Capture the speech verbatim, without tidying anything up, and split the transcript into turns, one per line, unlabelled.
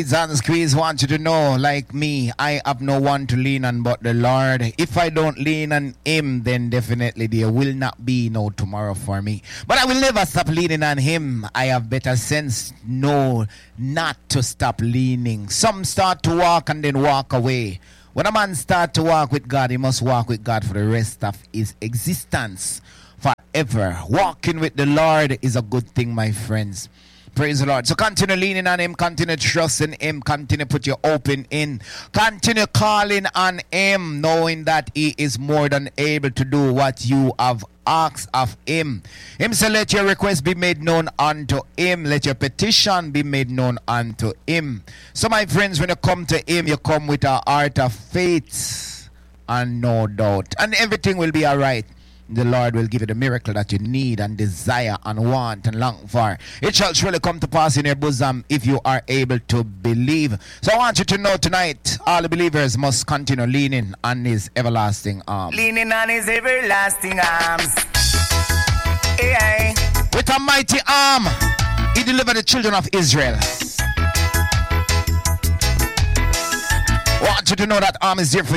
Squeeze and Squeeze want you to know, like me, I have no one to lean on but the Lord. If I don't lean on Him, then definitely there will not be no tomorrow for me. But I will never stop leaning on Him. I have better sense, no, not to stop leaning. Some start to walk and then walk away. When a man start to walk with God, he must walk with God for the rest of his existence, forever. Walking with the Lord is a good thing, my friends. Praise the Lord. So continue leaning on Him, continue trusting Him, continue put your open in, continue calling on Him, knowing that He is more than able to do what you have asked of Him. Him said, let your request be made known unto Him, let your petition be made known unto Him. So my friends, when you come to Him, you come with a heart of faith and no doubt, and everything will be all right. The Lord will give you the miracle that you need and desire and want and long for. It shall surely come to pass in your bosom if you are able to believe. So I want you to know tonight, all the believers must continue leaning on His everlasting arms.
Leaning on His everlasting arms. Hey,
with a mighty arm, He delivered the children of Israel. I want you to know that arm is there for you.